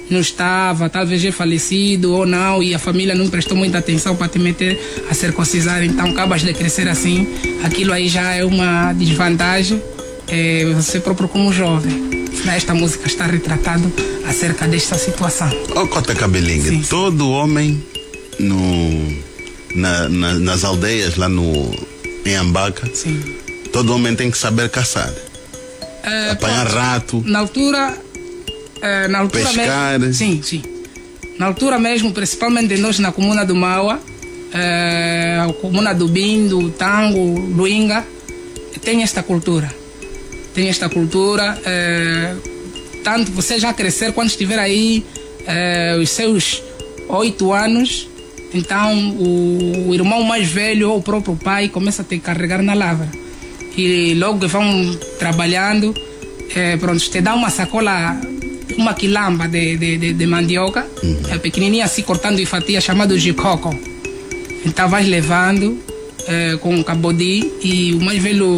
não estava, talvez é falecido ou não, e a família não prestou muita atenção para te meter a circuncisar, então acabas de crescer assim, aquilo aí já é uma desvantagem, você próprio como jovem. Esta música está retratando acerca desta situação. Cota Cabelinho, todo homem nas aldeias lá em Ambaca, sim, todo homem tem que saber caçar, apanhar rato, na altura pescar mesmo, sim. Na altura mesmo, principalmente nós na comuna do Maua, a comuna do Bindo, Tango, Luinga, tem esta cultura. Tanto você já crescer, quando estiver aí os seus 8 anos, então o irmão mais velho ou o próprio pai começa a te carregar na lavra. E logo que vão trabalhando, pronto, te dá uma sacola, uma quilamba de mandioca, pequenininha assim, cortando em fatia, chamado jicoco. Então vais levando com um cabodi, e o mais velho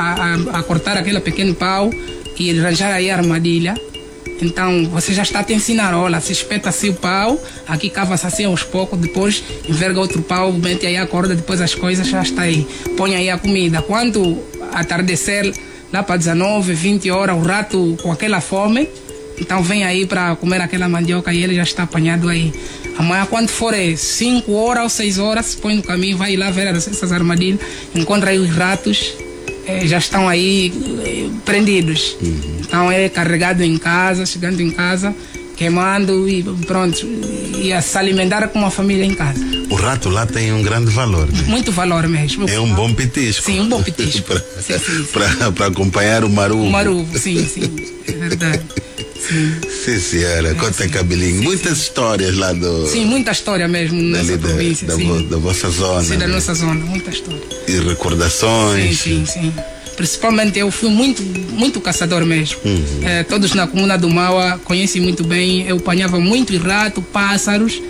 a cortar aquele pequeno pau e arranjar aí a armadilha. Então você já está a te ensinar, olha, se espeta assim o pau, aqui cava-se assim aos poucos, depois enverga outro pau, mete aí a corda, depois as coisas já está aí, põe aí a comida. Quando atardecer, lá para 19, 20 horas, o rato com aquela fome, então vem aí para comer aquela mandioca e ele já está apanhado aí. Amanhã, quando for 5 horas ou 6 horas, se põe no caminho, vai lá ver essas armadilhas, encontra aí os ratos, já estão aí prendidos. Então é carregado em casa, chegando em casa, queimando e pronto, e a se alimentar com a família em casa. O rato lá tem um grande valor, né? Muito valor mesmo. É um bom petisco. Sim, um bom petisco. Para acompanhar o maruvo. O maruvo, sim, é verdade. Sim, senhora, Cota Cabelinho. Muitas histórias lá do... Sim, muita história mesmo nessa província. Da vossa zona. Sim, da nossa zona, muita história. E recordações. Sim. Principalmente eu fui muito caçador mesmo. Todos na comuna do Maua conhecem muito bem. Eu apanhava muito rato, pássaros,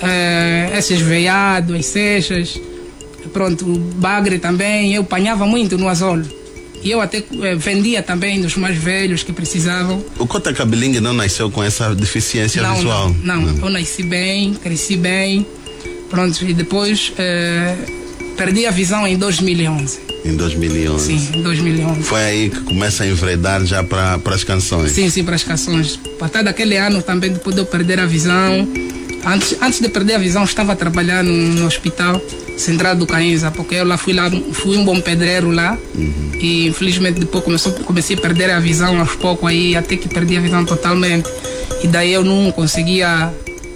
esses veados, as seixas, pronto, o bagre também. Eu apanhava muito no azolo. E eu até vendia também dos mais velhos que precisavam. O Cota Cabelinho não nasceu com essa deficiência visual? Não. Eu nasci bem, cresci bem. Pronto, e depois perdi a visão em 2011. Em 2011? Sim, em 2011. Foi aí que começa a enveredar já para as canções? Sim, para as canções. A partir daquele ano também, depois de eu perder a visão, antes de perder a visão, estava trabalhando no hospital central do Cainza, porque eu fui um bom pedreiro lá, e infelizmente depois comecei a perder a visão aos poucos aí, até que perdi a visão totalmente. E daí eu não conseguia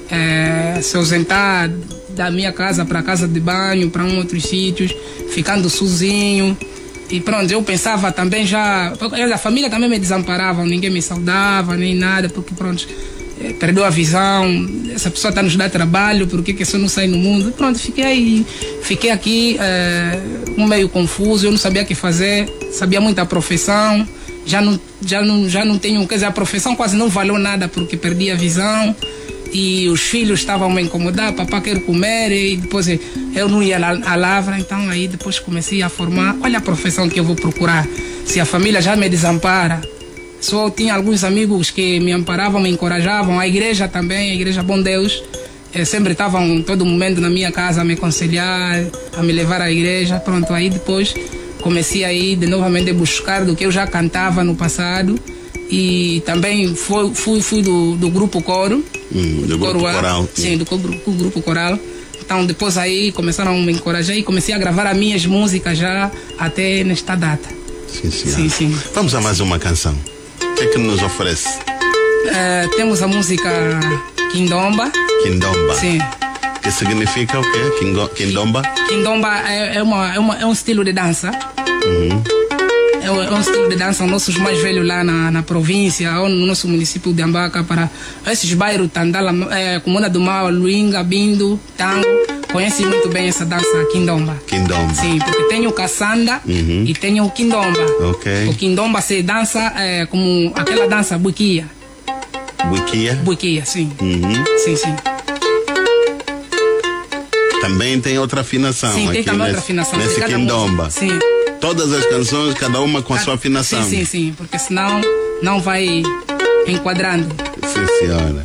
se ausentar da minha casa para a casa de banho, para outros sítios, ficando sozinho. E pronto, eu pensava também já... A família também me desamparava, ninguém me saudava, nem nada, porque pronto, perdeu a visão, essa pessoa está nos dando trabalho, por que isso não sai no mundo? Pronto, fiquei aqui meio confuso, eu não sabia o que fazer, sabia muita profissão, já não tenho, quer dizer, a profissão quase não valeu nada porque perdi a visão. E os filhos estavam me incomodar, papai quer comer, e depois eu não ia à lavra, então aí depois comecei a formar, olha a profissão que eu vou procurar, se a família já me desampara, só tinha alguns amigos que me amparavam, me encorajavam, a igreja também, a igreja Bom Deus, sempre estavam todo momento na minha casa a me aconselhar, a me levar à igreja, pronto, aí depois comecei aí de novamente buscar do que eu já cantava no passado. E também fui do grupo coro, do grupo coral. Sim, do grupo coral. Então depois aí começaram a me encorajar e comecei a gravar as minhas músicas já até nesta data. Sim. Vamos a mais uma canção. O que é que nos oferece? Temos a música Quindomba. Sim. Que significa o quê? Quindomba? Quindomba é um estilo de dança. É um estilo de dança, nossos mais velhos lá na província, ou no nosso município de Ambaca, para esses bairros, Tandala, comuna do Maua, Luinga, Bindo, Tango, conhecem muito bem essa dança Quindomba. Sim, porque tem o caçanda e tem o Quindomba. Okay. O Quindomba se dança como aquela dança buiquia. Buiquia, sim. Sim. Também tem outra afinação. Sim, tem também outra afinação. Nesse Quindomba. Sim. Todas as canções, cada uma com a sua afinação. Sim, porque senão não vai enquadrando. Sim, senhora.